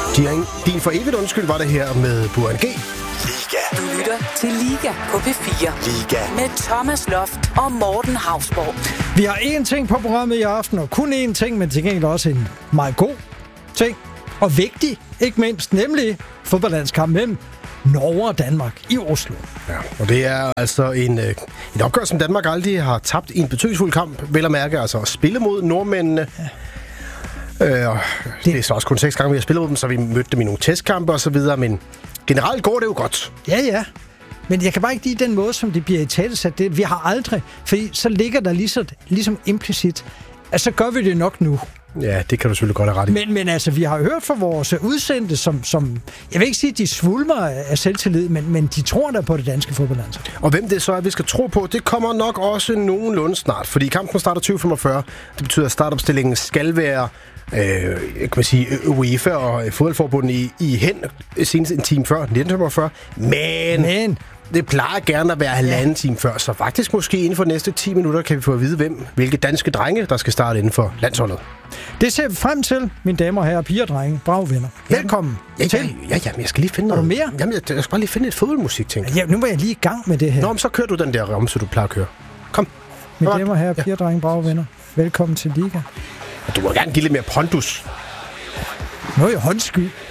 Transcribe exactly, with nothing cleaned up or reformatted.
Din, din for evigt undskyld var det her med Burhan G. Liga. Du lytter til Liga på P fire. Liga. Med Thomas Loft og Morten Hausborg. Vi har én ting på programmet i aften, og kun én ting, men til gengæld også en meget god ting. Og vigtig, ikke mindst, nemlig fodboldlandskamp mellem Norge og Danmark i Oslo. Ja, og det er altså en, øh, en opgør, som Danmark aldrig har tabt i en betydningsfuld kamp. Vel at mærke, altså at spille mod nordmændene. Ja. Øh, det... det er så også kun seks gange, vi har spillet mod dem, så vi mødte dem i nogle testkampe og så videre, men generelt går det jo godt. Ja, ja. Men jeg kan bare ikke lide den måde, som det bliver i talesat. Det, vi har aldrig, fordi så ligger der ligesom, ligesom implicit, at så gør vi det nok nu. Ja, det kan du selvfølgelig godt have ret i. Men, men altså, vi har hørt fra vores udsendte, som, som jeg vil ikke sige, at de svulmer af selvtillid, men, men de tror der på det danske fodboldlandshold. Og hvem det så er, vi skal tro på, det kommer nok også nogenlunde snart. Fordi kampen starter tyve femogfyrre. Det betyder, at startopstillingen skal være øh, kan man sige, UEFA og fodboldforbundet i, i hen senest en time før, nitten femogfyrre. Men... men det plejer gerne at være halvanden time før, så faktisk måske inden for de næste ti minutter kan vi få at vide, hvem, hvilke danske drenge, der skal starte inden for landsholdet. Det ser vi frem til, mine damer og herrer, piger og drenge, bravo venner. Velkommen ja, til. Ja, ja, ja, men jeg skal lige finde noget. Har du mere? Jamen, jeg, jeg skal bare lige finde et fodboldmusik, tænker jeg. Ja, nu var jeg lige i gang med det her. Nå, men så kører du den der ramme, så du plejer at køre. Kom. Mine damer og herrer, piger og drenge, bravo venner. Velkommen til Liga. Du må gerne give lidt mere pondus. Nu er jeg håndsky.